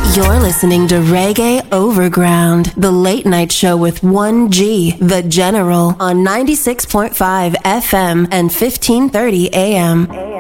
You're listening to Reggae Overground, the late night show with 1G, the General, on 96.5 FM and 1530 AM.